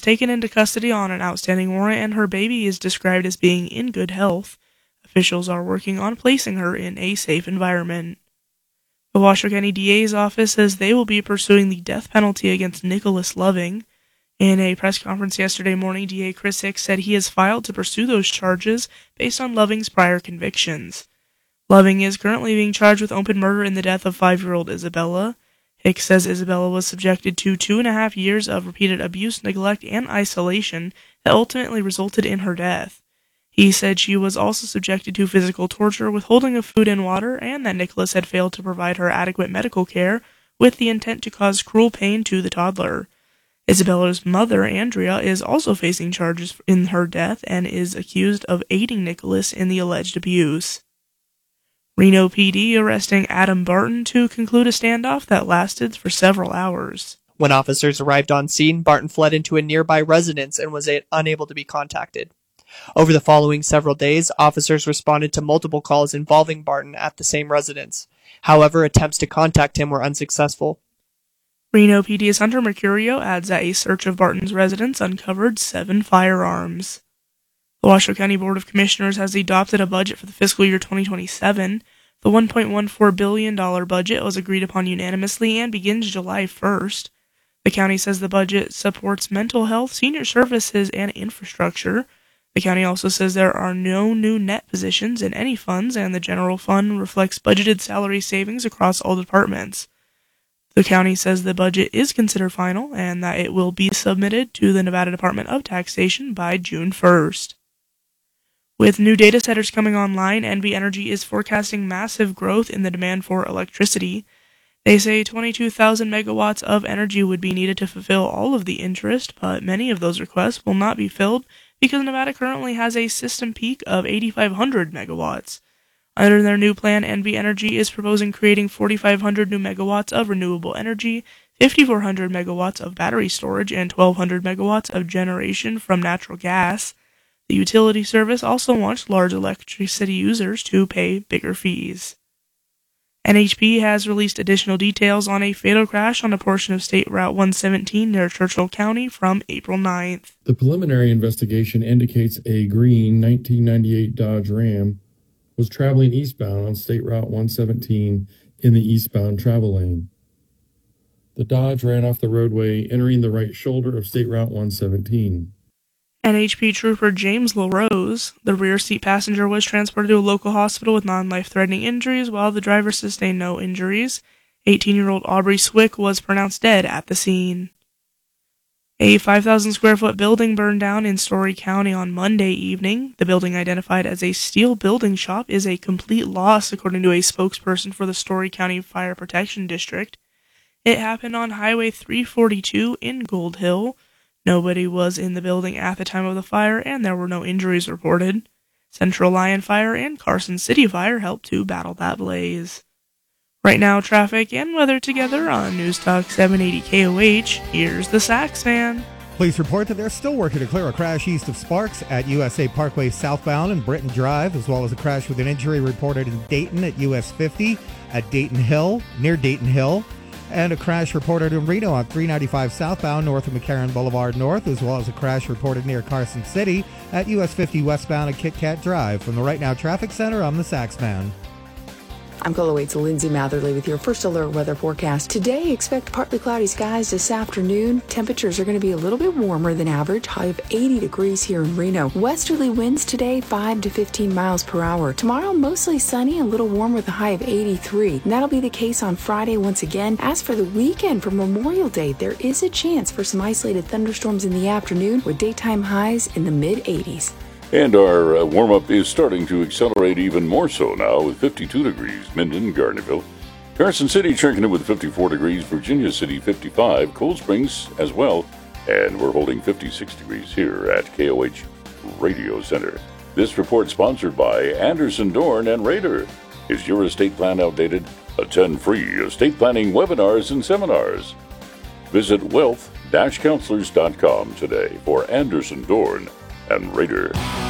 taken into custody on an outstanding warrant, and her baby is described as being in good health. Officials are working on placing her in a safe environment. The Washoe County DA's office says they will be pursuing the death penalty against Nicholas Loving. In a press conference yesterday morning, DA Chris Hicks said he has filed to pursue those charges based on Loving's prior convictions. Loving is currently being charged with open murder in the death of 5-year-old Isabella. Hicks says Isabella was subjected to 2.5 years of repeated abuse, neglect, and isolation that ultimately resulted in her death. He said she was also subjected to physical torture, withholding of food and water, and that Nicholas had failed to provide her adequate medical care with the intent to cause cruel pain to the toddler. Isabella's mother, Andrea, is also facing charges in her death and is accused of aiding Nicholas in the alleged abuse. Reno PD arresting Adam Barton to conclude a standoff that lasted for several hours. When officers arrived on scene, Barton fled into a nearby residence and was unable to be contacted. Over the following several days, officers responded to multiple calls involving Barton at the same residence. However, attempts to contact him were unsuccessful. Reno PD's Hunter Mercurio adds that a search of Barton's residence uncovered 7 firearms. The Washoe County Board of Commissioners has adopted a budget for the fiscal year 2027. The $1.14 billion budget was agreed upon unanimously and begins July 1st. The county says the budget supports mental health, senior services, and infrastructure. The county also says there are no new net positions in any funds, and the general fund reflects budgeted salary savings across all departments. The county says the budget is considered final and that it will be submitted to the Nevada Department of Taxation by June 1st. With new data centers coming online, NV Energy is forecasting massive growth in the demand for electricity. They say 22,000 megawatts of energy would be needed to fulfill all of the interest, but many of those requests will not be filled because Nevada currently has a system peak of 8,500 megawatts. Under their new plan, NV Energy is proposing creating 4,500 new megawatts of renewable energy, 5,400 megawatts of battery storage, and 1,200 megawatts of generation from natural gas. The utility service also wants large electricity users to pay bigger fees. NHP has released additional details on a fatal crash on a portion of State Route 117 near Churchill County from April 9th. The preliminary investigation indicates a green 1998 Dodge Ram was traveling eastbound on State Route 117 in the eastbound travel lane. The Dodge ran off the roadway, entering the right shoulder of State Route 117. NHP Trooper James LaRose, the rear seat passenger, was transported to a local hospital with non-life-threatening injuries, while the driver sustained no injuries. 18-year-old Aubrey Swick was pronounced dead at the scene. A 5,000-square-foot building burned down in Story County on Monday evening. The building, identified as a steel building shop, is a complete loss, according to a spokesperson for the Story County Fire Protection District. It happened on Highway 342 in Gold Hill. Nobody was in the building at the time of the fire, and there were no injuries reported. Central Lyon Fire and Carson City Fire helped to battle that blaze. Right now, traffic and weather together on News Talk 780 KOH. Here's the Sax Man. Police report that they're still working to clear a crash east of Sparks at USA Parkway southbound and Britton Drive, as well as a crash with an injury reported in Dayton at US 50 at Dayton Hill, near Dayton Hill, and a crash reported in Reno on 395 southbound north of McCarran Boulevard North, as well as a crash reported near Carson City at US 50 westbound at Kit Kat Drive. From the Right Now Traffic Center, I'm the Sax Man. I'm KOH Lindsay Matherly with your first alert weather forecast. Today, expect partly cloudy skies this afternoon. Temperatures are going to be a little bit warmer than average, high of 80 degrees here in Reno. Westerly winds today, 5 to 15 miles per hour. Tomorrow, mostly sunny, a little warm with a high of 83. And that'll be the case on Friday once again. As for the weekend, for Memorial Day, there is a chance for some isolated thunderstorms in the afternoon with daytime highs in the mid-80s. And our warm-up is starting to accelerate even more so now with 52 degrees, Minden, Gardnerville. Carson City checking in with 54 degrees, Virginia City 55, Cold Springs as well, and we're holding 56 degrees here at KOH Radio Center. This report sponsored by Anderson, Dorn and Rader. Is your estate plan outdated? Attend free estate planning webinars and seminars. Visit wealth-counselors.com today for Anderson, Dorn and Rader.